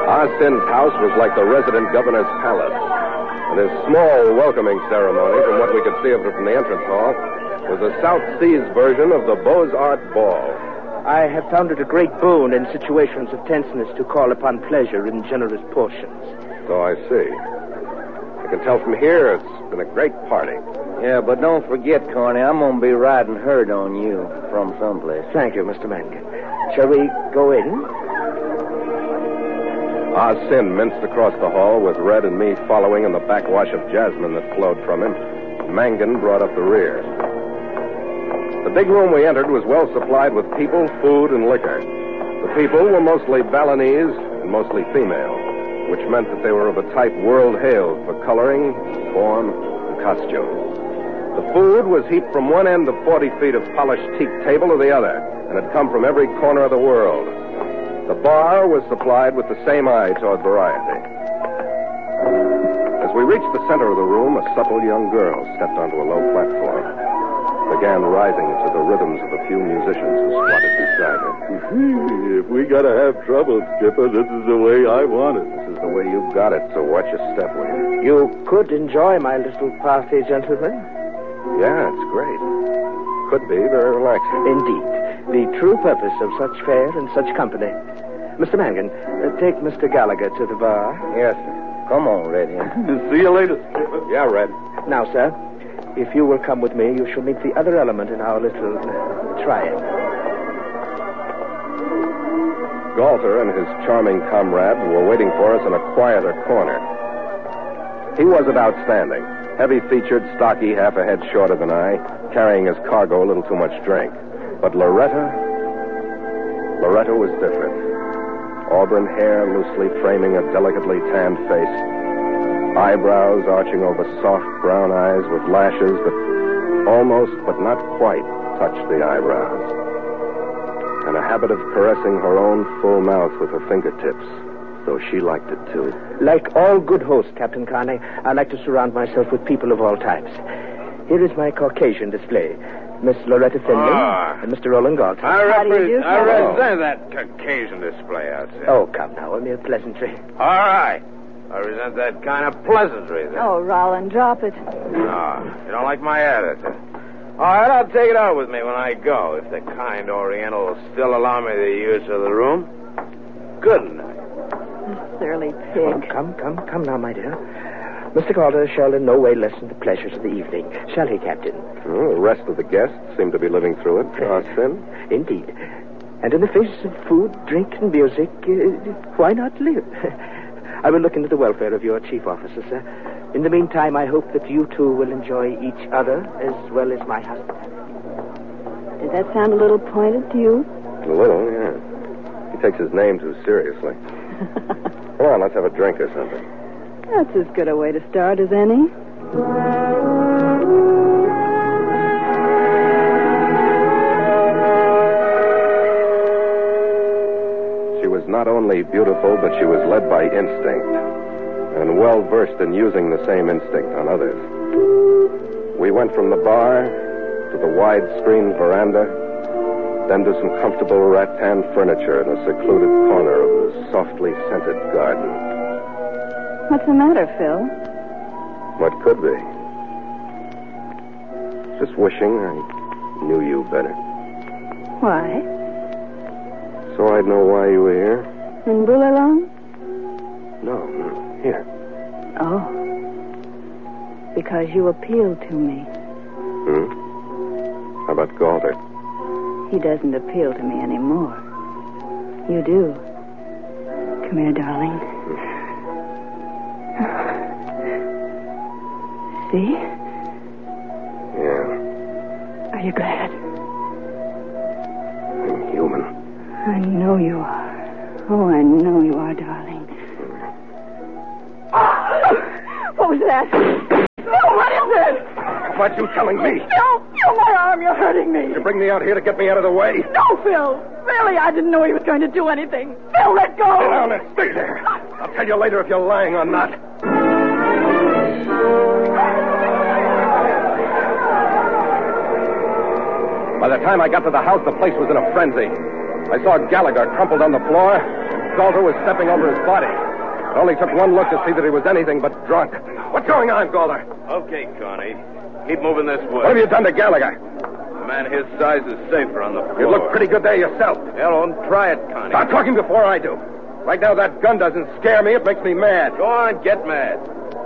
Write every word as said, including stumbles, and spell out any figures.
Ah Sin's house was like the resident governor's palace. And his small welcoming ceremony, from what we could see of it from the entrance hall, was a South Seas version of the Beaux-Arts Ball. I have found it a great boon in situations of tenseness to call upon pleasure in generous portions. So I see. I can tell from here it's been a great party. Yeah, but don't forget, Corny, I'm going to be riding herd on you from someplace. Thank you, Mister Mangan. Shall we go in? Ah Sin minced across the hall with Red and me following in the backwash of jasmine that flowed from him. Mangan brought up the rear. The big room we entered was well supplied with people, food, and liquor. The people were mostly Balinese and mostly female, which meant that they were of a type world hailed for coloring, form, and costume. The food was heaped from one end of forty feet of polished teak table to the other, and had come from every corner of the world. The bar was supplied with the same eye toward variety. As we reached the center of the room, a supple young girl stepped onto a low platform, began rising to the rhythms of a few musicians who squatted beside her. If we gotta have trouble, Skipper, this is the way I want it. This is the way you got it, so watch your step, will you? You could enjoy my little party, gentlemen. Yeah, it's great. Could be very relaxing. Indeed. The true purpose of such fare and such company. Mister Mangan, uh, take Mister Gallagher to the bar. Yes, sir. Come on, Red. See you later, Skipper. Yeah, Red. Now, sir, if you will come with me, you shall meet the other element in our little uh, triangle. Galter and his charming comrade were waiting for us in a quieter corner. He wasn't outstanding. Heavy-featured, stocky, half a head shorter than I, carrying his cargo a little too much drink. But Loretta... Loretta was different. Auburn hair loosely framing a delicately tanned face. Eyebrows arching over soft brown eyes with lashes that almost, but not quite, touched the eyebrows. And a habit of caressing her own full mouth with her fingertips, though she liked it too. Like all good hosts, Captain Carney, I like to surround myself with people of all types. Here is my Caucasian display. Miss Loretta Finley Ah. and Mister Roland Galton. I, How do you do, repre- I Captain? resent that Caucasian display out there. Oh, come now, a mere pleasantry. All right. I resent that kind of pleasantry then. Oh, Roland, drop it. No, you don't like my attitude. All right, I'll take it out with me when I go, if the kind Oriental will still allow me the use of the room. Good night. Surly Oh, pig. come, come, come now, my dear. Mister Calder shall in no way lessen the pleasures of the evening. Shall he, Captain? Well, the rest of the guests seem to be living through it. Ah Sin? Indeed. And in the face of food, drink, and music, uh, why not live? I will look into the welfare of your chief officer, sir. In the meantime, I hope that you two will enjoy each other as well as my husband. Did that sound a little pointed to you? A little, yeah. He takes his name too seriously. Come on, let's have a drink or something. That's as good a way to start as any. She was not only beautiful, but she was led by instinct, and well-versed in using the same instinct on others. We went from the bar to the wide-screen veranda, then to some comfortable rattan furniture in a secluded corner of the softly scented garden. What's the matter, Phil? What could be? Just wishing I knew you better. Why? So I'd know why you were here? In Boulalong? No, no, here. Oh. Because you appeal to me. Hmm? How about Galter? He doesn't appeal to me anymore. You do. Come here, darling. See? Yeah, Are you glad? I'm human. I know you are. Oh, I know you are, darling. What was that? Oh, what is it? How about you telling me? No, no, my arm, you're hurting me. You bring me out here to get me out of the way? No, Phil. Really, I didn't know he was going to do anything. Phil, let go. Sit down and stay there. I'll tell you later if you're lying or not. By the time I got to the house, the place was in a frenzy. I saw Gallagher crumpled on the floor, Galter was stepping over his body. It only took one look to see that he was anything but drunk. What's going on, Galter? Okay, Connie. Keep moving this way. What have you done to Gallagher? A man his size is safer on the floor. You look pretty good there yourself. Hell, don't try it, Connie. Start talking before I do. Right now, that gun doesn't scare me. It makes me mad. Go on, get mad.